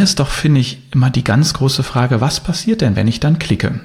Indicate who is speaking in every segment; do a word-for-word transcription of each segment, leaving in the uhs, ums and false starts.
Speaker 1: ist doch, finde ich, immer die ganz große Frage, was passiert denn, wenn ich dann klicke?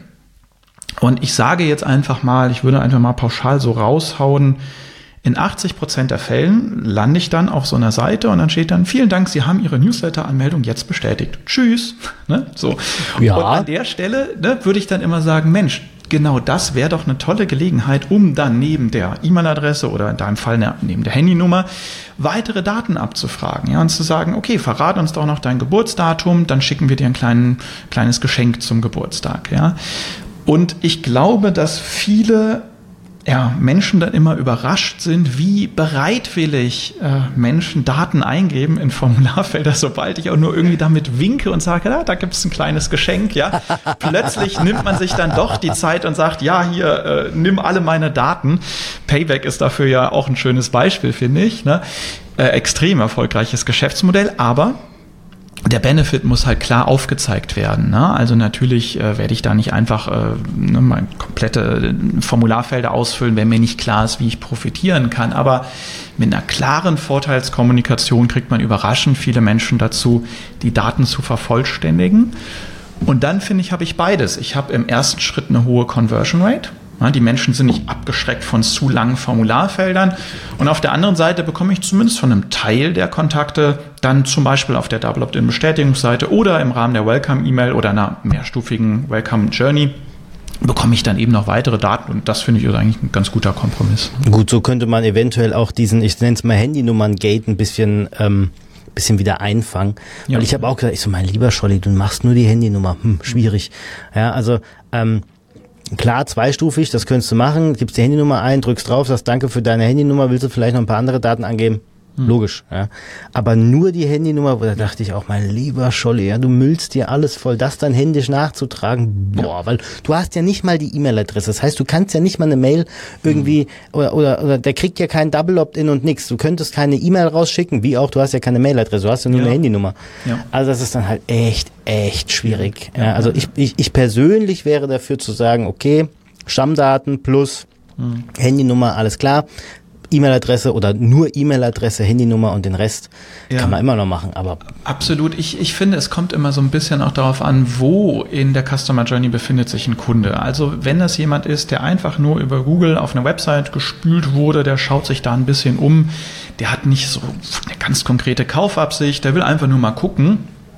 Speaker 1: Und ich sage jetzt einfach mal, ich würde einfach mal pauschal so raushauen, in achtzig Prozent der Fällen lande ich dann auf so einer Seite und dann steht dann, vielen Dank, Sie haben Ihre Newsletter-Anmeldung jetzt bestätigt. Tschüss. Ne? So.
Speaker 2: Ja.
Speaker 1: Und an der Stelle ne, würde ich dann immer sagen, Mensch, genau das wäre doch eine tolle Gelegenheit, um dann neben der E-Mail-Adresse oder in deinem Fall neben der Handynummer weitere Daten abzufragen. Ja, und zu sagen, okay, verrat uns doch noch dein Geburtsdatum, dann schicken wir dir ein klein, kleines Geschenk zum Geburtstag. Ja. Und ich glaube, dass viele ja, Menschen dann immer überrascht sind, wie bereitwillig äh, Menschen Daten eingeben in Formularfelder, sobald ich auch nur irgendwie damit winke und sage, ja, da gibt es ein kleines Geschenk, ja. Plötzlich nimmt man sich dann doch die Zeit und sagt, ja, hier, äh, nimm alle meine Daten. Payback ist dafür ja auch ein schönes Beispiel, finde ich, ne? Äh, extrem erfolgreiches Geschäftsmodell, aber der Benefit muss halt klar aufgezeigt werden. Ne? Also natürlich äh, werde ich da nicht einfach äh, ne, mal komplette Formularfelder ausfüllen, wenn mir nicht klar ist, wie ich profitieren kann. Aber mit einer klaren Vorteilskommunikation kriegt man überraschend viele Menschen dazu, die Daten zu vervollständigen. Und dann, finde ich, habe ich beides. Ich habe im ersten Schritt eine hohe Conversion Rate. Ja, die Menschen sind nicht abgeschreckt von zu langen Formularfeldern. Und auf der anderen Seite bekomme ich zumindest von einem Teil der Kontakte dann zum Beispiel auf der Double Opt-in-Bestätigungsseite oder im Rahmen der Welcome-E-Mail oder einer mehrstufigen Welcome-Journey bekomme ich dann eben noch weitere Daten. Und das finde ich ist eigentlich ein ganz guter Kompromiss.
Speaker 2: Gut, so könnte man eventuell auch diesen, ich nenne es mal Handynummern-Gate ein bisschen... Ähm bisschen wieder einfangen, weil ja. Ich habe auch gesagt, ich so, mein lieber Scholli, du machst nur die Handynummer, hm, schwierig. Ja, also ähm, klar, zweistufig, das könntest du machen, gibst die Handynummer ein, drückst drauf, sagst danke für deine Handynummer, willst du vielleicht noch ein paar andere Daten angeben? Hm. Logisch, ja. Aber nur die Handynummer, da dachte ich auch, mein lieber Scholli, ja, du müllst dir alles voll, das dann händisch nachzutragen, boah, ja. Weil du hast ja nicht mal die E-Mail-Adresse, das heißt, du kannst ja nicht mal eine Mail irgendwie, hm. oder, oder, oder der kriegt ja kein Double Opt-in und nix, du könntest keine E-Mail rausschicken, wie auch, du hast ja keine Mail-Adresse, du hast ja nur ja. eine Handynummer. Ja. Also das ist dann halt echt, echt schwierig. Ja, ja, also ich, ich, ich persönlich wäre dafür zu sagen, okay, Stammdaten plus hm. Handynummer, alles klar. E-Mail-Adresse oder nur E-Mail-Adresse, Handynummer und den Rest ja. kann man immer noch machen. Aber
Speaker 1: absolut. Ich, ich finde, es kommt immer so ein bisschen auch darauf an, wo in der Customer Journey befindet sich ein Kunde. Also wenn das jemand ist, der einfach nur über Google auf eine Website gespült wurde, der schaut sich da ein bisschen um, der hat nicht so eine ganz konkrete Kaufabsicht, der will einfach nur mal gucken.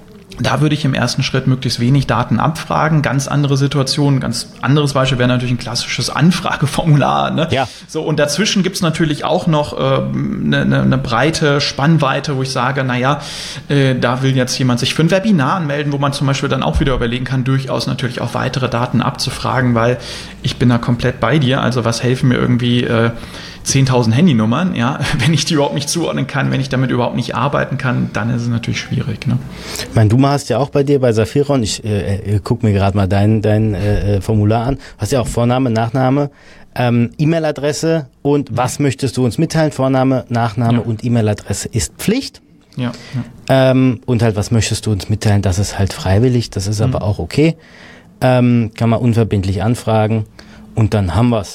Speaker 1: Da würde ich im ersten Schritt möglichst wenig Daten abfragen. Ganz andere Situationen, ganz anderes Beispiel wäre natürlich ein klassisches Anfrageformular. Ne?
Speaker 2: Ja.
Speaker 1: So, und dazwischen gibt es natürlich auch noch äh, eine, eine, eine breite Spannweite, wo ich sage, naja, äh, da will jetzt jemand sich für ein Webinar anmelden, wo man zum Beispiel dann auch wieder überlegen kann, durchaus natürlich auch weitere Daten abzufragen, weil ich bin da komplett bei dir. Also was helfen mir irgendwie äh, zehntausend Handynummern, ja, wenn ich die überhaupt nicht zuordnen kann, wenn ich damit überhaupt nicht arbeiten kann, dann ist es natürlich schwierig. Ne?
Speaker 2: Ich meine, du hast ja auch bei dir bei Saphiron, ich äh, gucke mir gerade mal dein, dein äh, Formular an, hast ja auch Vorname, Nachname, ähm, E-Mail-Adresse und was möchtest du uns mitteilen? Vorname, Nachname ja. und E-Mail-Adresse ist Pflicht.
Speaker 1: Ja, ja.
Speaker 2: Ähm, und halt, was möchtest du uns mitteilen? Das ist halt freiwillig, das ist mhm. aber auch okay. Ähm, kann man unverbindlich anfragen und dann haben wir's.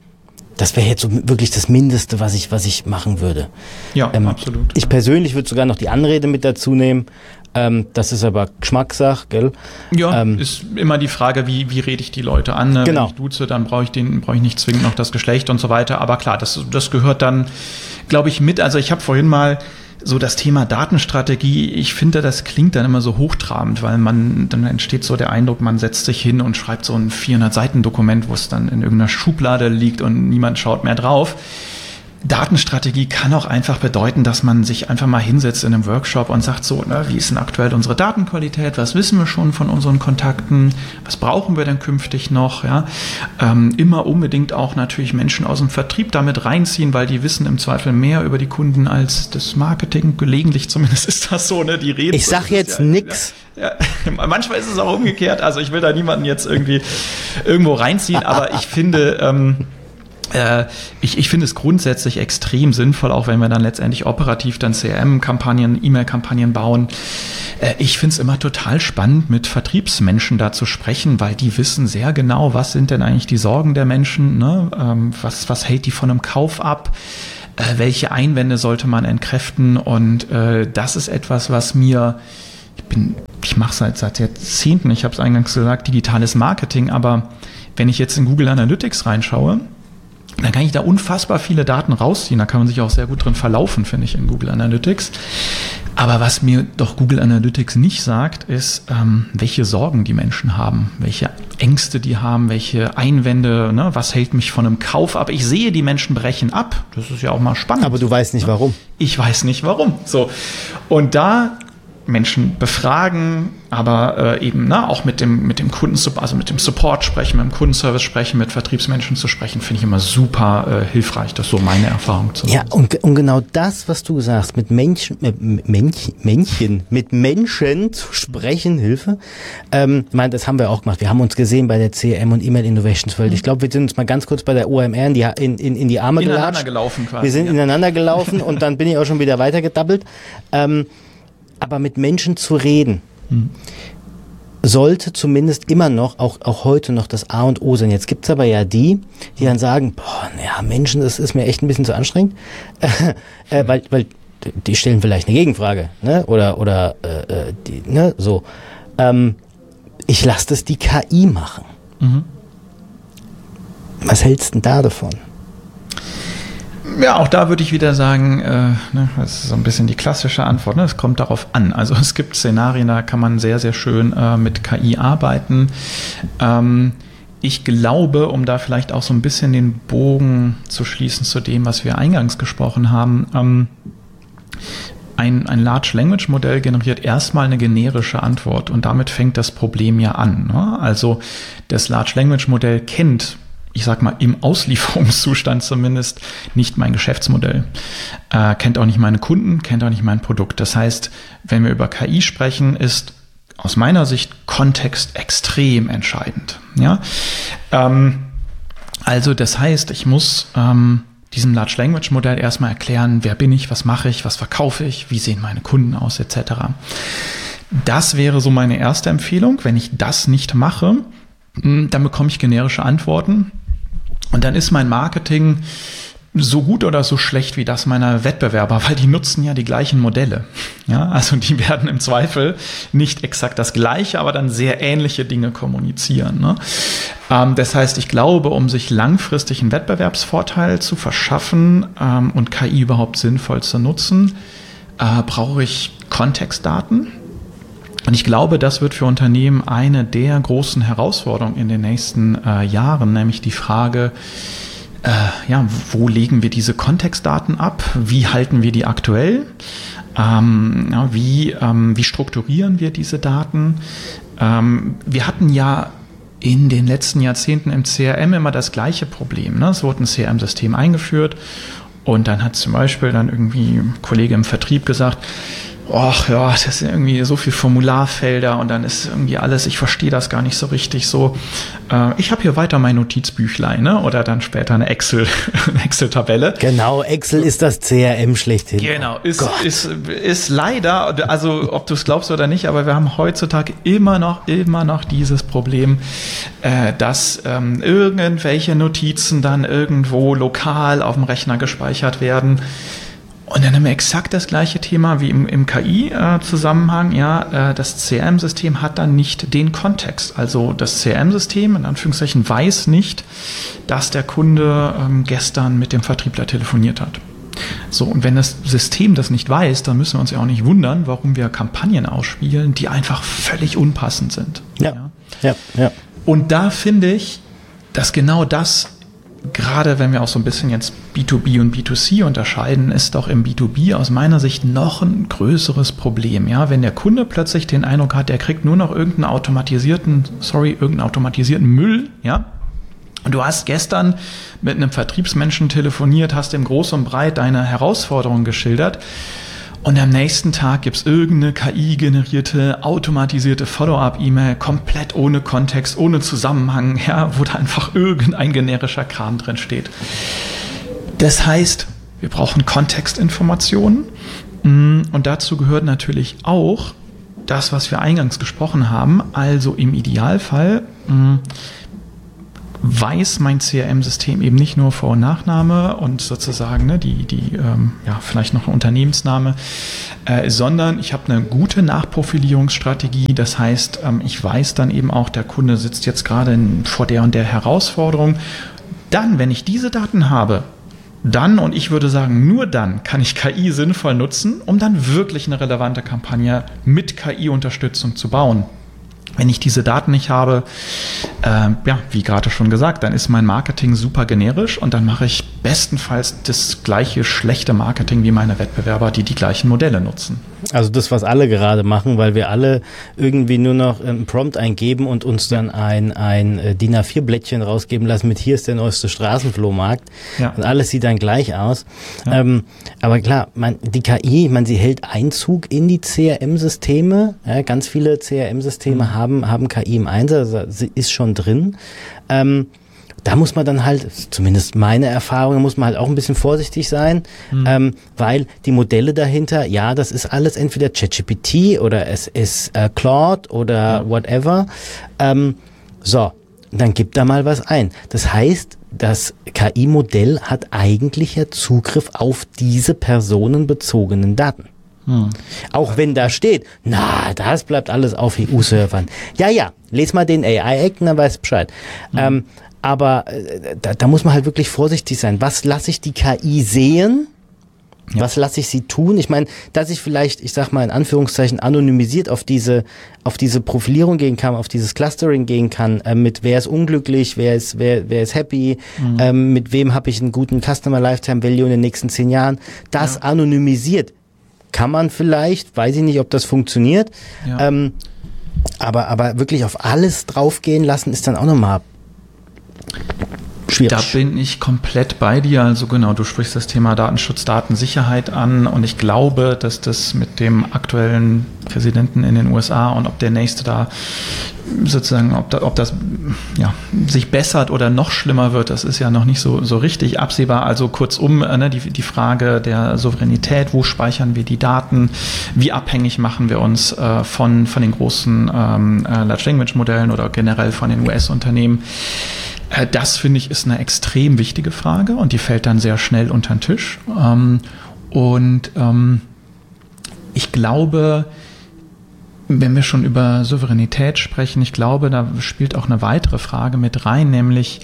Speaker 2: Das wäre jetzt so wirklich das Mindeste, was ich, was ich machen würde.
Speaker 1: Ja, ähm, absolut.
Speaker 2: Ich persönlich würde sogar noch die Anrede mit dazu nehmen. Ähm, das ist aber Geschmackssache, gell?
Speaker 1: Ja,
Speaker 2: ähm,
Speaker 1: ist immer die Frage, wie, wie rede ich die Leute an? Ne?
Speaker 2: Genau.
Speaker 1: Wenn ich duze, dann brauche ich den, brauche ich nicht zwingend noch das Geschlecht und so weiter. Aber klar, das, das gehört dann, glaube ich, mit. Also ich habe vorhin mal so das Thema Datenstrategie, ich finde, das klingt dann immer so hochtrabend, weil man, dann entsteht so der Eindruck, man setzt sich hin und schreibt so ein vierhundert Seiten Dokument, wo es dann in irgendeiner Schublade liegt und niemand schaut mehr drauf. Datenstrategie kann auch einfach bedeuten, dass man sich einfach mal hinsetzt in einem Workshop und sagt so, ne, wie ist denn aktuell unsere Datenqualität, was wissen wir schon von unseren Kontakten, was brauchen wir denn künftig noch, ja, ähm, immer unbedingt auch natürlich Menschen aus dem Vertrieb damit reinziehen, weil die wissen im Zweifel mehr über die Kunden als das Marketing, gelegentlich zumindest ist das so, ne, die reden.
Speaker 2: Ich sag jetzt ja, nix.
Speaker 1: Ja, ja, manchmal ist es auch umgekehrt, also ich will da niemanden jetzt irgendwie irgendwo reinziehen, aber ich finde, ähm, Ich, ich finde es grundsätzlich extrem sinnvoll, auch wenn wir dann letztendlich operativ dann C R M-Kampagnen, E-Mail-Kampagnen bauen. Ich finde es immer total spannend, mit Vertriebsmenschen da zu sprechen, weil die wissen sehr genau, was sind denn eigentlich die Sorgen der Menschen, ne? was, was hält die von einem Kauf ab, welche Einwände sollte man entkräften, und das ist etwas, was mir bin, ich mache seit, seit Jahrzehnten, ich habe es eingangs gesagt, digitales Marketing, aber wenn ich jetzt in Google Analytics reinschaue, dann kann ich da unfassbar viele Daten rausziehen. Da kann man sich auch sehr gut drin verlaufen, finde ich, in Google Analytics. Aber was mir doch Google Analytics nicht sagt, ist, ähm, welche Sorgen die Menschen haben, welche Ängste die haben, welche Einwände, ne, was hält mich von einem Kauf ab. Ich sehe, die Menschen brechen ab. Das ist ja auch mal spannend.
Speaker 2: Aber du weißt nicht, warum.
Speaker 1: Ich weiß nicht, warum. So. Und da Menschen befragen, aber äh, eben ne, auch mit dem, mit dem Kunden, also mit dem Support sprechen, mit dem Kundenservice sprechen, mit Vertriebsmenschen zu sprechen, finde ich immer super äh, hilfreich. Das ist so meine Erfahrung. Zu
Speaker 2: ja, und, und genau das, was du sagst, mit Menschen, mit Männchen, Männchen, mit Menschen zu sprechen, Hilfe. Ähm, ich meine, das haben wir auch gemacht. Wir haben uns gesehen bei der C R M und E-Mail Innovations World. Ich glaube, wir sind uns mal ganz kurz bei der O M R in die, in, in, in die Arme
Speaker 1: ineinander
Speaker 2: gelatscht.
Speaker 1: gelaufen quasi.
Speaker 2: Wir sind
Speaker 1: ja.
Speaker 2: ineinander gelaufen und dann bin ich auch schon wieder weitergedabbelt. Ähm, Aber mit Menschen zu reden, hm. sollte zumindest immer noch, auch, auch heute noch das A und O sein. Jetzt gibt's aber ja die, die dann sagen, boah, naja, Menschen, das ist mir echt ein bisschen zu anstrengend, äh, weil, weil die stellen vielleicht eine Gegenfrage, ne? Oder, oder äh, die, ne, so. Ähm, ich lasse das die K I machen. Mhm. Was hältst du denn da davon?
Speaker 1: Ja, auch da würde ich wieder sagen, äh, ne, das ist so ein bisschen die klassische Antwort, ne, es kommt darauf an. Also es gibt Szenarien, da kann man sehr, sehr schön äh, mit K I arbeiten. Ähm, ich glaube, um da vielleicht auch so ein bisschen den Bogen zu schließen zu dem, was wir eingangs gesprochen haben, ähm, ein, ein Large Language Modell generiert erstmal eine generische Antwort und damit fängt das Problem ja an. Ne? Also das Large Language Modell kennt, ich sag mal, im Auslieferungszustand zumindest nicht mein Geschäftsmodell, äh, kennt auch nicht meine Kunden, kennt auch nicht mein Produkt. Das heißt, wenn wir über K I sprechen, ist aus meiner Sicht Kontext extrem entscheidend. Ja? Ähm, also das heißt, ich muss ähm, diesem Large Language Modell erstmal erklären, wer bin ich, was mache ich, was verkaufe ich, wie sehen meine Kunden aus, et cetera. Das wäre so meine erste Empfehlung. Wenn ich das nicht mache, dann bekomme ich generische Antworten und dann ist mein Marketing so gut oder so schlecht wie das meiner Wettbewerber, weil die nutzen ja die gleichen Modelle. Ja, also die werden im Zweifel nicht exakt das Gleiche, aber dann sehr ähnliche Dinge kommunizieren. Ne? Ähm, das heißt, ich glaube, um sich langfristig einen Wettbewerbsvorteil zu verschaffen ähm, und K I überhaupt sinnvoll zu nutzen, äh, brauche ich Kontextdaten. Und ich glaube, das wird für Unternehmen eine der großen Herausforderungen in den nächsten äh, Jahren, nämlich die Frage, äh, ja, wo legen wir diese Kontextdaten ab? Wie halten wir die aktuell? Ähm, ja, wie, ähm, wie strukturieren wir diese Daten? Ähm, wir hatten ja in den letzten Jahrzehnten im C R M immer das gleiche Problem. Ne? Es wurde ein C R M-System eingeführt und dann hat zum Beispiel dann irgendwie ein Kollege im Vertrieb gesagt, ach ja, das sind irgendwie so viele Formularfelder und dann ist irgendwie alles, ich verstehe das gar nicht so richtig so. Äh, ich habe hier weiter mein Notizbüchlein, ne? Oder dann später eine Excel, Excel-Tabelle.
Speaker 2: Genau, Excel ist das C R M schlechthin.
Speaker 1: Genau, ist, ist, ist leider, also ob du es glaubst oder nicht, aber wir haben heutzutage immer noch, immer noch dieses Problem, äh, dass ähm, irgendwelche Notizen dann irgendwo lokal auf dem Rechner gespeichert werden. Und dann haben wir exakt das gleiche Thema wie im, im K I-Zusammenhang. Äh, ja, äh, das C R M-System hat dann nicht den Kontext. Also das C R M-System, in Anführungszeichen, weiß nicht, dass der Kunde ähm, gestern mit dem Vertriebler telefoniert hat. So, und wenn das System das nicht weiß, dann müssen wir uns ja auch nicht wundern, warum wir Kampagnen ausspielen, die einfach völlig unpassend sind.
Speaker 2: Ja, ja, ja. ja.
Speaker 1: Und da finde ich, dass genau das, gerade wenn wir auch so ein bisschen jetzt B zwei B und B zwei C unterscheiden, ist doch im B zwei B aus meiner Sicht noch ein größeres Problem. Ja, wenn der Kunde plötzlich den Eindruck hat, er kriegt nur noch irgendeinen automatisierten, sorry, irgendeinen automatisierten Müll, ja, und du hast gestern mit einem Vertriebsmenschen telefoniert, hast ihm groß und breit deine Herausforderungen geschildert. Und am nächsten Tag gibt es irgendeine K I-generierte, automatisierte Follow-up-E-Mail, komplett ohne Kontext, ohne Zusammenhang, ja, wo da einfach irgendein generischer Kram drin steht. Das heißt, wir brauchen Kontextinformationen und dazu gehört natürlich auch das, was wir eingangs gesprochen haben, also im Idealfall weiß mein C R M-System eben nicht nur Vor- und Nachname und sozusagen ne, die, die ähm, ja, vielleicht noch ein Unternehmensname, äh, sondern ich habe eine gute Nachprofilierungsstrategie. Das heißt, ähm, ich weiß dann eben auch, der Kunde sitzt jetzt gerade in, vor der und der Herausforderung. Dann, wenn ich diese Daten habe, dann, und ich würde sagen, nur dann kann ich K I sinnvoll nutzen, um dann wirklich eine relevante Kampagne mit K I-Unterstützung zu bauen. Wenn ich diese Daten nicht habe, äh, ja, wie gerade schon gesagt, dann ist mein Marketing super generisch und dann mache ich bestenfalls das gleiche schlechte Marketing wie meine Wettbewerber, die die gleichen Modelle nutzen.
Speaker 2: Also das, was alle gerade machen, weil wir alle irgendwie nur noch einen Prompt eingeben und uns dann ein, ein D I N A vier Blättchen rausgeben lassen mit hier ist der neueste Straßenflohmarkt ja. und alles sieht dann gleich aus. Ja. Ähm, aber klar, man, die K I, man, sie hält Einzug in die C R M-Systeme. Ja, ganz viele C R M-Systeme mhm. haben, haben K I im Einsatz, also sie ist schon drin. Ähm, Da muss man dann halt, zumindest meine Erfahrung, muss man halt auch ein bisschen vorsichtig sein, mhm. ähm, weil die Modelle dahinter, ja, das ist alles entweder ChatGPT oder es ist äh, Claude oder ja. whatever. Ähm, so, dann gibt da mal was ein. Das heißt, das K I-Modell hat eigentlich ja Zugriff auf diese personenbezogenen Daten. Hm. Auch wenn da steht, na, das bleibt alles auf E U-Servern. Ja, ja, les mal den A I-Act, dann weißt du Bescheid. Hm. Ähm, aber äh, da, da muss man halt wirklich vorsichtig sein. Was lasse ich die K I sehen? Ja. Was lasse ich sie tun? Ich meine, dass ich vielleicht, ich sag mal in Anführungszeichen, anonymisiert auf diese auf diese Profilierung gehen kann, auf dieses Clustering gehen kann, äh, mit wer ist unglücklich, wer ist wer wer ist happy, mhm. ähm, mit wem habe ich einen guten Customer Lifetime Value in den nächsten zehn Jahren. Das ja. anonymisiert kann man vielleicht, weiß ich nicht, ob das funktioniert, ja. ähm, aber aber wirklich auf alles draufgehen lassen ist dann auch nochmal schwierig.
Speaker 1: Da bin ich komplett bei dir. Also genau, du sprichst das Thema Datenschutz, Datensicherheit an und ich glaube, dass das mit dem aktuellen Präsidenten in den U S A und ob der nächste da sozusagen, ob, da, ob das ja, sich bessert oder noch schlimmer wird, das ist ja noch nicht so, so richtig absehbar. Also kurzum, ne, die, die Frage der Souveränität, wo speichern wir die Daten, wie abhängig machen wir uns äh, von, von den großen ähm, Large Language Modellen oder generell von den U S-Unternehmen. Das, finde ich, ist eine extrem wichtige Frage und die fällt dann sehr schnell unter den Tisch. Und ich glaube, wenn wir schon über Souveränität sprechen, ich glaube, da spielt auch eine weitere Frage mit rein, nämlich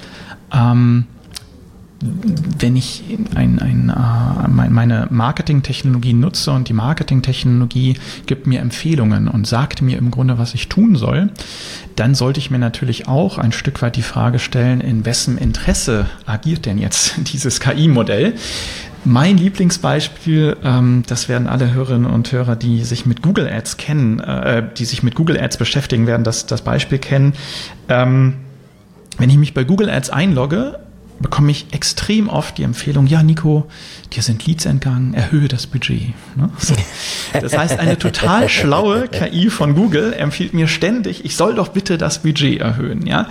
Speaker 1: wenn ich ein, ein, äh, meine Marketingtechnologie nutze und die Marketingtechnologie gibt mir Empfehlungen und sagt mir im Grunde, was ich tun soll, dann sollte ich mir natürlich auch ein Stück weit die Frage stellen, in wessen Interesse agiert denn jetzt dieses K I-Modell? Mein Lieblingsbeispiel, ähm, das werden alle Hörerinnen und Hörer, die sich mit Google Ads kennen, äh, die sich mit Google Ads beschäftigen, werden das, das Beispiel kennen. Ähm, wenn ich mich bei Google Ads einlogge, bekomme ich extrem oft die Empfehlung, ja Nico, dir sind Leads entgangen, erhöhe das Budget. Ne? So. Das heißt, eine total schlaue K I von Google empfiehlt mir ständig, ich soll doch bitte das Budget erhöhen. Ja?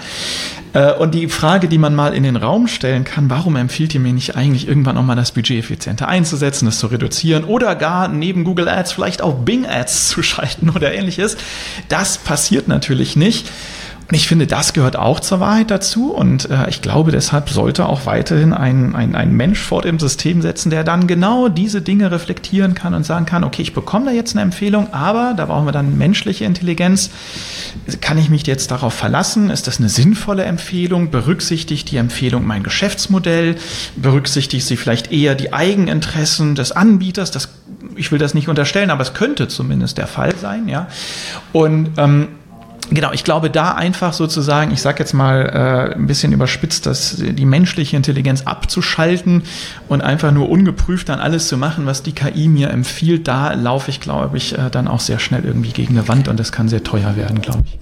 Speaker 1: Und die Frage, die man mal in den Raum stellen kann, warum empfiehlt ihr mir nicht eigentlich irgendwann auch mal das Budget effizienter einzusetzen, das zu reduzieren oder gar neben Google Ads vielleicht auch Bing Ads zu schalten oder ähnliches, das passiert natürlich nicht. Und ich finde, das gehört auch zur Wahrheit dazu und äh, ich glaube, deshalb sollte auch weiterhin ein, ein, ein Mensch vor dem System setzen, der dann genau diese Dinge reflektieren kann und sagen kann, okay, ich bekomme da jetzt eine Empfehlung, aber da brauchen wir dann menschliche Intelligenz. Kann ich mich jetzt darauf verlassen? Ist das eine sinnvolle Empfehlung? Berücksichtigt die Empfehlung mein Geschäftsmodell? Berücksichtigt sie vielleicht eher die Eigeninteressen des Anbieters? Das, ich will das nicht unterstellen, aber es könnte zumindest der Fall sein, ja. Und ähm, Genau, ich glaube, da einfach sozusagen, ich sage jetzt mal äh, ein bisschen überspitzt, dass die menschliche Intelligenz abzuschalten und einfach nur ungeprüft dann alles zu machen, was die K I mir empfiehlt, da laufe ich, glaube ich, äh, dann auch sehr schnell irgendwie gegen eine Wand und das kann sehr teuer werden, glaube ich.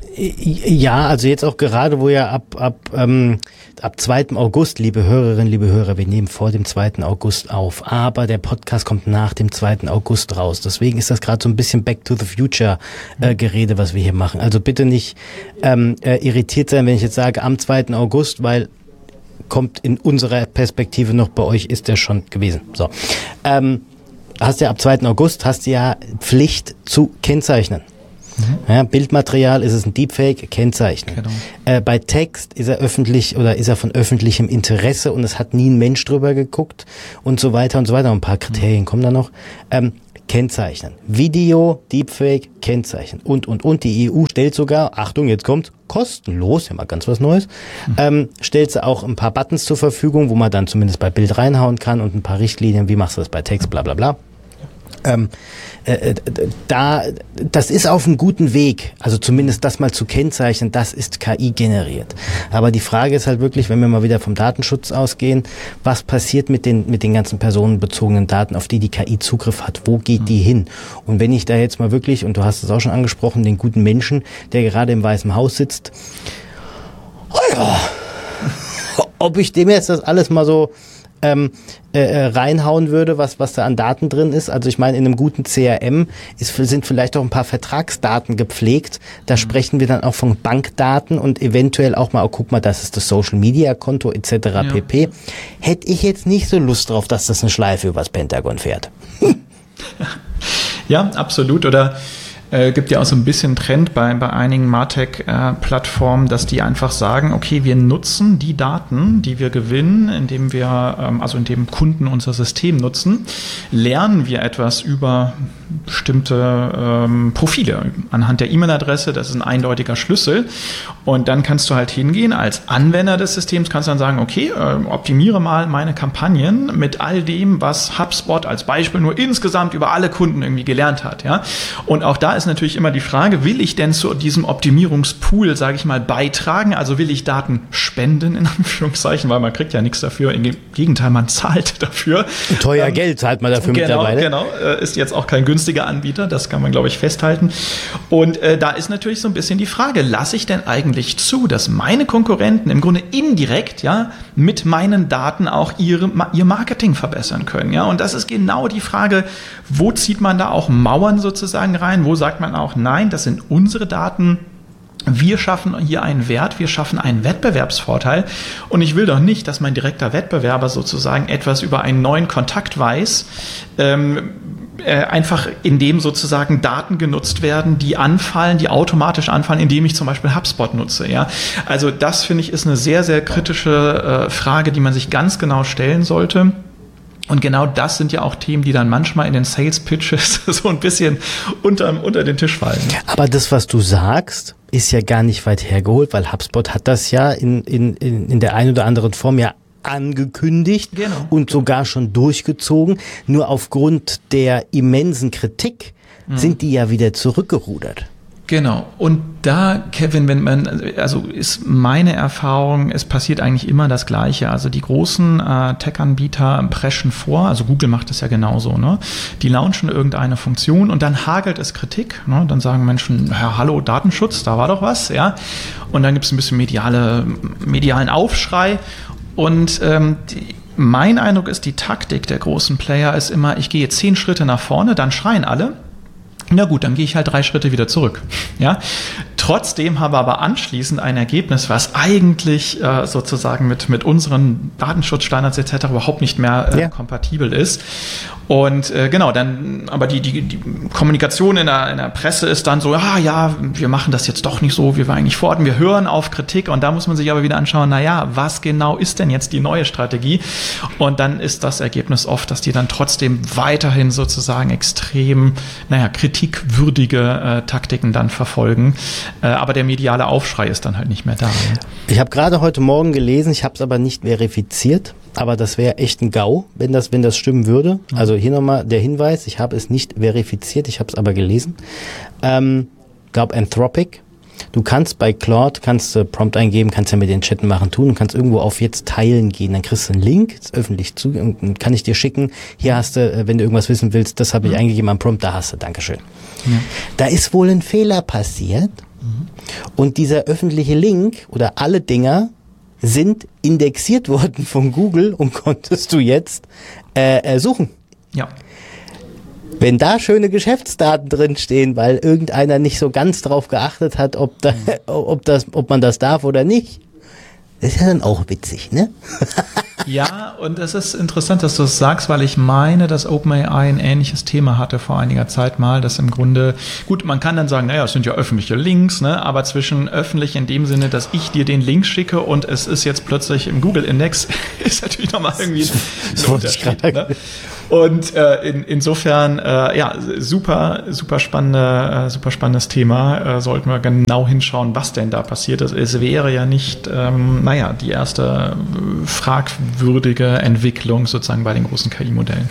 Speaker 2: Ja, also jetzt auch gerade, wo ja ab ab ähm, ab zweiten August, liebe Hörerinnen, liebe Hörer, wir nehmen vor dem zweiten August auf, aber der Podcast kommt nach dem zweiten August raus. Deswegen ist das gerade so ein bisschen Back to the Future äh, Gerede, was wir hier machen. Also bitte nicht ähm, äh, irritiert sein, wenn ich jetzt sage am zweiten August, weil kommt in unserer Perspektive noch, bei euch ist der schon gewesen. So, ähm, hast ja ab zweiten August hast du ja Pflicht zu kennzeichnen. Mhm. Ja, Bildmaterial, ist es ein Deepfake, kennzeichnen. Genau. Äh, bei Text ist er öffentlich oder ist er von öffentlichem Interesse und es hat nie ein Mensch drüber geguckt und so weiter und so weiter. Ein paar Kriterien mhm. kommen da noch. Ähm, kennzeichnen. Video, Deepfake, kennzeichnen. Und, und, und. Die E U stellt sogar, Achtung, jetzt kommt, kostenlos, ja mal ganz was Neues, mhm. ähm, stellt sie auch ein paar Buttons zur Verfügung, wo man dann zumindest bei Bild reinhauen kann und ein paar Richtlinien, wie machst du das bei Text, bla bla bla. Ähm, äh, da, das ist auf einem guten Weg, also zumindest das mal zu kennzeichnen, das ist K I generiert. Aber die Frage ist halt wirklich, wenn wir mal wieder vom Datenschutz ausgehen, was passiert mit den, mit den ganzen personenbezogenen Daten, auf die die K I Zugriff hat, wo geht die hin? Und wenn ich da jetzt mal wirklich, und du hast es auch schon angesprochen, den guten Menschen, der gerade im Weißen Haus sitzt, oh ja, ob ich dem jetzt das alles mal so Ähm, äh, reinhauen würde, was was da an Daten drin ist. Also ich meine, in einem guten C R M ist, sind vielleicht auch ein paar Vertragsdaten gepflegt. Da mhm. sprechen wir dann auch von Bankdaten und eventuell auch mal, oh, guck mal, das ist das Social-Media-Konto et cetera ja. pp. Hätte ich jetzt nicht so Lust drauf, dass das eine Schleife übers Pentagon fährt.
Speaker 1: Ja, absolut. Oder Äh, gibt ja auch so ein bisschen Trend bei, bei einigen MarTech-Plattformen, äh, dass die einfach sagen, okay, wir nutzen die Daten, die wir gewinnen, indem wir, ähm, also indem Kunden unser System nutzen, lernen wir etwas über bestimmte ähm, Profile anhand der E-Mail-Adresse, das ist ein eindeutiger Schlüssel und dann kannst du halt hingehen als Anwender des Systems, kannst dann sagen, okay, äh, optimiere mal meine Kampagnen mit all dem, was HubSpot als Beispiel nur insgesamt über alle Kunden irgendwie gelernt hat, ja, und auch da ist natürlich immer die Frage, will ich denn zu diesem Optimierungspool, sage ich mal, beitragen, also will ich Daten spenden, in Anführungszeichen, weil man kriegt ja nichts dafür, im Gegenteil, man zahlt dafür.
Speaker 2: Teuer ähm, Geld zahlt man dafür
Speaker 1: genau,
Speaker 2: mittlerweile.
Speaker 1: Genau, äh, ist jetzt auch kein günstiger Anbieter, das kann man, glaube ich, festhalten. Und äh, da ist natürlich so ein bisschen die Frage, lasse ich denn eigentlich zu, dass meine Konkurrenten im Grunde indirekt, ja, mit meinen Daten auch ihre, ihr Marketing verbessern können, ja, und das ist genau die Frage, wo zieht man da auch Mauern sozusagen rein, wo sagt man auch, nein, das sind unsere Daten, wir schaffen hier einen Wert, wir schaffen einen Wettbewerbsvorteil und ich will doch nicht, dass mein direkter Wettbewerber sozusagen etwas über einen neuen Kontakt weiß, ähm, äh, einfach indem sozusagen Daten genutzt werden, die anfallen, die automatisch anfallen, indem ich zum Beispiel HubSpot nutze. Ja? Also das, finde ich, ist eine sehr, sehr kritische äh, Frage, die man sich ganz genau stellen sollte. Und genau das sind ja auch Themen, die dann manchmal in den Sales-Pitches so ein bisschen unter, unter den Tisch fallen.
Speaker 2: Aber das, was du sagst, ist ja gar nicht weit hergeholt, weil HubSpot hat das ja in, in, in der einen oder anderen Form ja angekündigt genau. und sogar schon durchgezogen. Nur aufgrund der immensen Kritik mhm. sind die ja wieder zurückgerudert.
Speaker 1: Genau. Und da, Kevin, wenn man, also ist meine Erfahrung, es passiert eigentlich immer das Gleiche. Also die großen äh, Tech-Anbieter preschen vor, also Google macht das ja genauso, ne? Die launchen irgendeine Funktion und dann hagelt es Kritik, ne? Dann sagen Menschen, ja, hallo, Datenschutz, da war doch was, ja. Und dann gibt es ein bisschen mediale, medialen Aufschrei und ähm, die, mein Eindruck ist, die Taktik der großen Player ist immer, ich gehe zehn Schritte nach vorne, dann schreien alle. Na gut, dann gehe ich halt drei Schritte wieder zurück. Ja? Trotzdem habe aber anschließend ein Ergebnis, was eigentlich äh, sozusagen mit, mit unseren Datenschutzstandards et cetera überhaupt nicht mehr äh, ja. kompatibel ist. Und äh, genau, dann, aber die, die, die Kommunikation in der, in der Presse ist dann so, ah ja, wir machen das jetzt doch nicht so, wie wir eigentlich vorhatten, wir hören auf Kritik und da muss man sich aber wieder anschauen, naja, was genau ist denn jetzt die neue Strategie? Und dann ist das Ergebnis oft, dass die dann trotzdem weiterhin sozusagen extrem, naja, kritikwürdige äh, Taktiken dann verfolgen. Äh, aber der mediale Aufschrei ist dann halt nicht mehr da. Ne?
Speaker 2: Ich habe gerade heute Morgen gelesen, ich habe es aber nicht verifiziert, aber das wäre echt ein GAU, wenn das, wenn das stimmen würde. Mhm. Also hier nochmal der Hinweis, ich habe es nicht verifiziert, ich habe es aber gelesen. Ähm, glaube Anthropic. Du kannst bei Claude, kannst du Prompt eingeben, kannst ja mit den Chatten machen, tun und kannst irgendwo auf jetzt teilen gehen. Dann kriegst du einen Link, ist öffentlich zu, kann ich dir schicken. Hier hast du, wenn du irgendwas wissen willst, das habe ich mhm. eingegeben am Prompt, da hast du, Dankeschön. Ja. Da ist wohl ein Fehler passiert mhm. und dieser öffentliche Link oder alle Dinger sind indexiert worden von Google und konntest du jetzt äh, suchen.
Speaker 1: Ja.
Speaker 2: Wenn da schöne Geschäftsdaten drinstehen, weil irgendeiner nicht so ganz drauf geachtet hat, ob, da, ob, das, ob man das darf oder nicht, Das ist ja dann auch witzig, ne?
Speaker 1: Ja, und es ist interessant, dass du es sagst, weil ich meine, dass OpenAI ein ähnliches Thema hatte vor einiger Zeit mal, dass im Grunde, gut, man kann dann sagen, naja, es sind ja öffentliche Links, ne, aber zwischen öffentlich in dem Sinne, dass ich dir den Link schicke und es ist jetzt plötzlich im Google-Index, ist natürlich nochmal irgendwie ein Unterschied, ne? Und äh, in, insofern, äh, ja, super, super spannende, äh, super spannendes Thema. Äh, sollten wir genau hinschauen, was denn da passiert ist. Es wäre ja nicht, ähm, naja, die erste äh, fragwürdige Entwicklung sozusagen bei den großen K I-Modellen.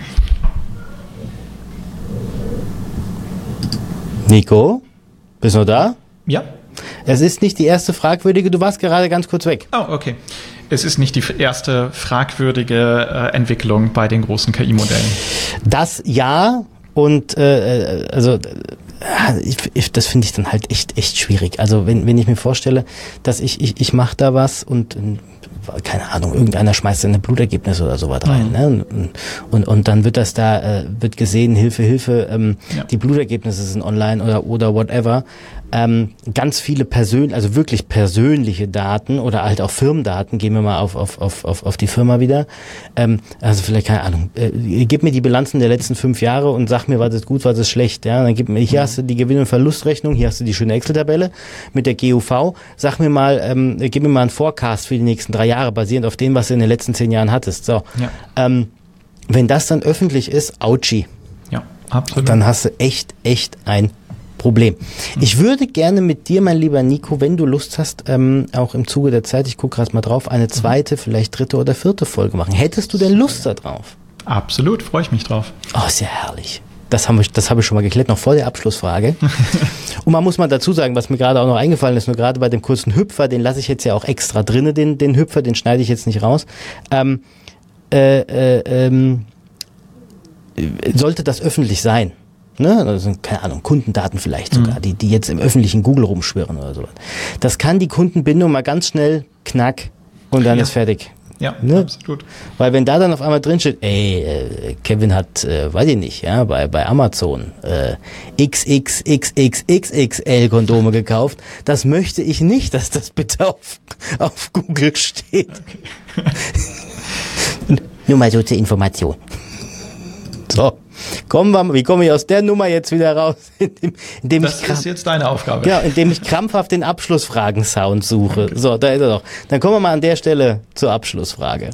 Speaker 2: Nico, bist du noch da?
Speaker 1: Ja.
Speaker 2: Es ist nicht die erste fragwürdige, du warst gerade ganz kurz weg.
Speaker 1: Oh, okay. Es ist nicht die erste fragwürdige äh, Entwicklung bei den großen K I-Modellen.
Speaker 2: Das ja, und äh, also äh, ich, ich, das finde ich dann halt echt echt schwierig. Also wenn wenn ich mir vorstelle, dass ich ich ich mache da was und keine Ahnung, irgendeiner schmeißt seine Blutergebnisse oder sowas rein, mhm. ne? Und, und, und dann wird das da, äh, wird gesehen, Hilfe, Hilfe, ähm, ja. die Blutergebnisse sind online oder, oder whatever. Ähm, ganz viele persönliche, also wirklich persönliche Daten oder halt auch Firmendaten, gehen wir mal auf, auf, auf, auf, auf die Firma wieder. Ähm, also vielleicht, keine Ahnung, äh, gib mir die Bilanzen der letzten fünf Jahre und sag mir, was ist gut, was ist schlecht. Ja, dann gib mir, hier mhm. hast du die Gewinn- und Verlustrechnung, hier hast du die schöne Excel-Tabelle mit der G U V. Sag mir mal, ähm, gib mir mal einen Forecast für die nächsten drei Jahre, basierend auf dem, was du in den letzten zehn Jahren hattest. So, ja. ähm, wenn das dann öffentlich ist, ouchi.
Speaker 1: Ja, absolut.
Speaker 2: Dann hast du echt, echt ein Problem. Mhm. Ich würde gerne mit dir, mein lieber Nico, wenn du Lust hast, ähm, auch im Zuge der Zeit, ich gucke gerade mal drauf, eine zweite, mhm. vielleicht dritte oder vierte Folge machen. Hättest du denn Lust da drauf?
Speaker 1: Absolut, freue ich mich drauf.
Speaker 2: Oh, sehr herrlich. Das habe ich, das habe ich schon mal geklärt, noch vor der Abschlussfrage. Und man muss mal dazu sagen, was mir gerade auch noch eingefallen ist, nur gerade bei dem kurzen Hüpfer, den lasse ich jetzt ja auch extra drinne, den, den Hüpfer, den schneide ich jetzt nicht raus. Ähm, äh, äh, ähm, sollte das öffentlich sein? Ne, das sind, keine Ahnung, Kundendaten vielleicht sogar, mhm. die, die jetzt im öffentlichen Google rumschwirren oder so. Das kann die Kundenbindung mal ganz schnell knack und dann ja. ist fertig.
Speaker 1: Ja,
Speaker 2: ne?
Speaker 1: Absolut.
Speaker 2: Weil wenn da dann auf einmal drin steht, ey, äh, Kevin hat, äh, weiß ich nicht, ja, bei, bei Amazon äh, X X X X X X L Kondome gekauft, das möchte ich nicht, dass das bitte auf, auf Google steht. Okay. Nur mal so zur Information. So. Kommen wir, wie komme ich aus der Nummer jetzt wieder raus? Indem, indem
Speaker 1: das
Speaker 2: ich
Speaker 1: ist jetzt deine Aufgabe.
Speaker 2: Genau, indem ich krampfhaft den Abschlussfragen-Sound suche. Okay. So, da ist er doch. Dann kommen wir mal an der Stelle zur Abschlussfrage.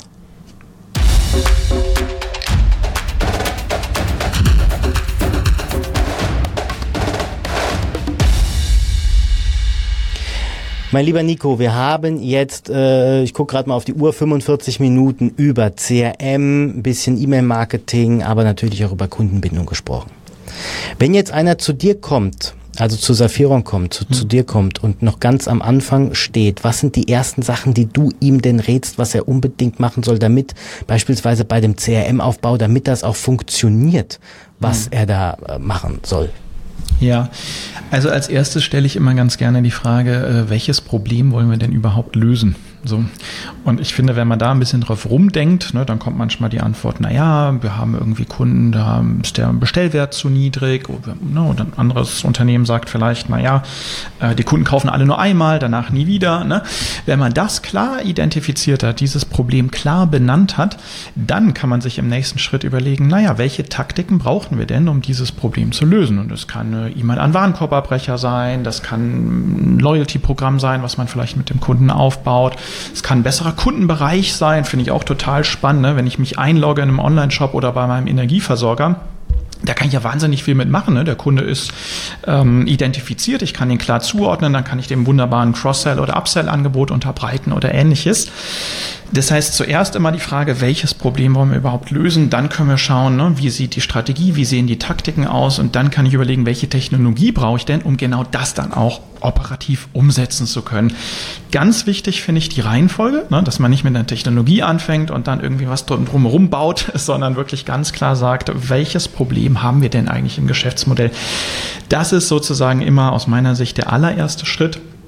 Speaker 2: Mein lieber Nico, wir haben jetzt, äh, ich gucke gerade mal auf die Uhr, fünfundvierzig Minuten über C R M, ein bisschen E-Mail-Marketing, aber natürlich auch über Kundenbindung gesprochen. Wenn jetzt einer zu dir kommt, also zu Saphiron kommt, zu, hm. zu dir kommt und noch ganz am Anfang steht, was sind die ersten Sachen, die du ihm denn rätst, was er unbedingt machen soll, damit beispielsweise bei dem C R M-Aufbau, damit das auch funktioniert, was hm. er da äh, machen soll?
Speaker 1: Ja, also als erstes stelle ich immer ganz gerne die Frage, äh, welches Problem wollen wir denn überhaupt lösen? So. Und ich finde, wenn man da ein bisschen drauf rumdenkt, ne, dann kommt manchmal die Antwort, naja, wir haben irgendwie Kunden, da ist der Bestellwert zu niedrig, oder, ne, oder ein anderes Unternehmen sagt vielleicht, naja, äh, die Kunden kaufen alle nur einmal, danach nie wieder. Ne? Wenn man das klar identifiziert hat, dieses Problem klar benannt hat, dann kann man sich im nächsten Schritt überlegen, naja, welche Taktiken brauchen wir denn, um dieses Problem zu lösen? Und das kann eine E-Mail an Warenkorbabbrecher sein, das kann ein Loyalty-Programm sein, was man vielleicht mit dem Kunden aufbaut. Es kann ein besserer Kundenbereich sein, finde ich auch total spannend, ne? Wenn ich mich einlogge in einem Online-Shop oder bei meinem Energieversorger. Da kann ich ja wahnsinnig viel mitmachen. Ne? Der Kunde ist ähm, identifiziert, ich kann ihn klar zuordnen, dann kann ich dem wunderbaren Cross-Sell- oder Upsell-Angebot unterbreiten oder ähnliches. Das heißt, zuerst immer die Frage, welches Problem wollen wir überhaupt lösen? Dann können wir schauen, ne, wie sieht die Strategie, wie sehen die Taktiken aus? Und dann kann ich überlegen, welche Technologie brauche ich denn, um genau das dann auch operativ umsetzen zu können. Ganz wichtig finde ich die Reihenfolge, ne, dass man nicht mit einer Technologie anfängt und dann irgendwie was drumherum baut, sondern wirklich ganz klar sagt, welches Problem haben wir denn eigentlich im Geschäftsmodell? Das ist sozusagen immer aus meiner Sicht der allererste Schritt.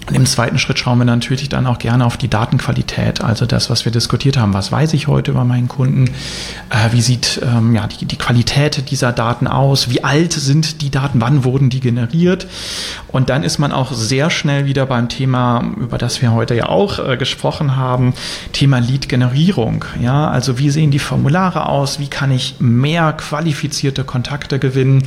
Speaker 1: Und im zweiten Schritt schauen wir natürlich dann auch gerne auf die Datenqualität, also das, was wir diskutiert haben. Was weiß ich heute über meinen Kunden? Äh, wie sieht ähm, ja, die, die Qualität dieser Daten aus? Wie alt sind die Daten? Wann wurden die generiert? Und dann ist man auch sehr schnell wieder beim Thema, über das wir heute ja auch äh, gesprochen haben, Thema Lead-Generierung. Ja, also wie sehen die Formulare aus? Wie kann ich mehr qualifizierte Kontakte gewinnen?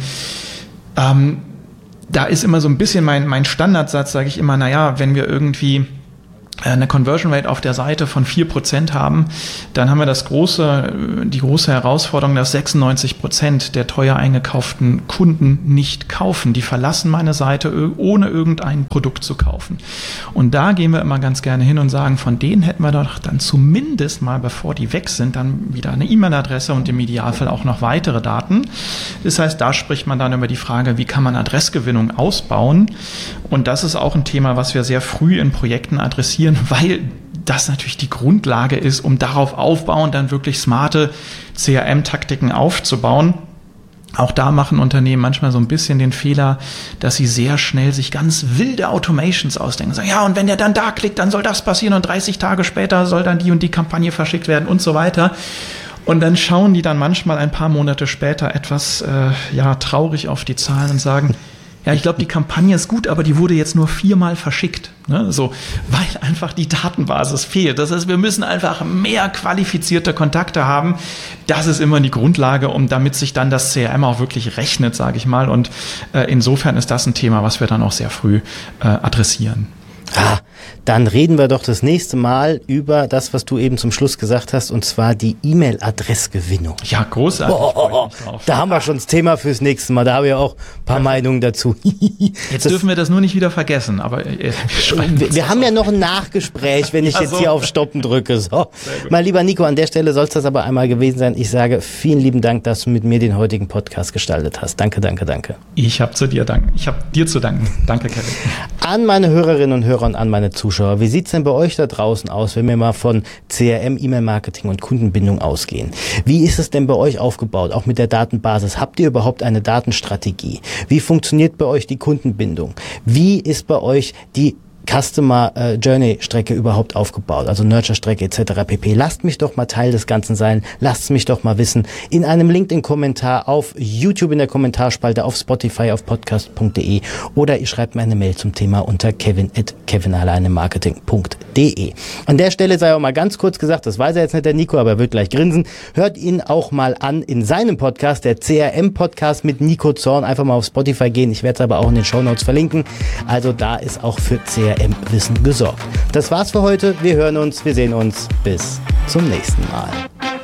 Speaker 1: Ähm, Da ist immer so ein bisschen mein, mein Standardsatz, sage ich immer, naja, wenn wir irgendwie eine Conversion Rate auf der Seite von vier Prozent haben, dann haben wir das große, die große Herausforderung, dass sechsundneunzig Prozent der teuer eingekauften Kunden nicht kaufen. Die verlassen meine Seite, ohne irgendein Produkt zu kaufen. Und da gehen wir immer ganz gerne hin und sagen, von denen hätten wir doch dann zumindest mal, bevor die weg sind, dann wieder eine E-Mail-Adresse und im Idealfall auch noch weitere Daten. Das heißt, da spricht man dann über die Frage, wie kann man Adressgewinnung ausbauen? Und das ist auch ein Thema, was wir sehr früh in Projekten adressieren, weil das natürlich die Grundlage ist, um darauf aufbauen, dann wirklich smarte C R M-Taktiken aufzubauen. Auch da machen Unternehmen manchmal so ein bisschen den Fehler, dass sie sehr schnell sich ganz wilde Automations ausdenken. Sagen, ja, und wenn der dann da klickt, dann soll das passieren und dreißig Tage später soll dann die und die Kampagne verschickt werden und so weiter. Und dann schauen die dann manchmal ein paar Monate später etwas äh, ja, traurig auf die Zahlen und sagen, ja, ich glaube, die Kampagne ist gut, aber die wurde jetzt nur viermal verschickt. Ne? So, weil einfach die Datenbasis fehlt. Das heißt, wir müssen einfach mehr qualifizierte Kontakte haben. Das ist immer die Grundlage, um damit sich dann das C R M auch wirklich rechnet, sage ich mal. Und äh, insofern ist das ein Thema, was wir dann auch sehr früh äh, adressieren.
Speaker 2: Ah, dann reden wir doch das nächste Mal über das, was du eben zum Schluss gesagt hast, und zwar die E-Mail-Adressgewinnung.
Speaker 1: Ja, großartig.
Speaker 2: Oh, oh, oh, oh. Da haben wir schon das Thema fürs nächste Mal. Da habe ich auch ein paar ja. Meinungen dazu.
Speaker 1: Jetzt das, dürfen wir das nur nicht wieder vergessen. Aber äh, wir,
Speaker 2: wir, wir haben ja noch ein Nachgespräch, wenn ich ja, jetzt so. hier auf Stoppen drücke. So. Mein lieber Nico, an der Stelle soll es das aber einmal gewesen sein. Ich sage vielen lieben Dank, dass du mit mir den heutigen Podcast gestaltet hast. Danke, danke, danke.
Speaker 1: Ich habe zu dir danken. Ich habe dir zu danken. Danke, Kevin.
Speaker 2: An meine Hörerinnen und Hörer und an meine Zuschauer. Wie sieht's denn bei euch da draußen aus, wenn wir mal von C R M, E-Mail-Marketing und Kundenbindung ausgehen? Wie ist es denn bei euch aufgebaut, auch mit der Datenbasis? Habt ihr überhaupt eine Datenstrategie? Wie funktioniert bei euch die Kundenbindung? Wie ist bei euch die Customer äh, Journey Strecke überhaupt aufgebaut, also Nurture Strecke et cetera pp. Lasst mich doch mal Teil des Ganzen sein, lasst es mich doch mal wissen in einem LinkedIn-Kommentar, auf YouTube in der Kommentarspalte, auf Spotify, auf podcast punkt de oder ihr schreibt mir eine Mail zum Thema unter kevin at kevinalleinemarketing punkt de. An der Stelle sei auch mal ganz kurz gesagt, das weiß er jetzt nicht der Nico, aber er wird gleich grinsen, hört ihn auch mal an in seinem Podcast, der C R M-Podcast mit Nico Zorn, einfach mal auf Spotify gehen, ich werde es aber auch in den Shownotes verlinken, also da ist auch für C R M Wissen gesorgt. Das war's für heute. Wir hören uns, wir sehen uns. Bis zum nächsten Mal.